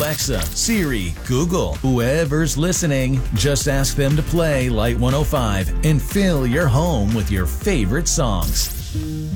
Alexa, Siri, Google, whoever's listening, just ask them to play Light 105 and fill your home with your favorite songs.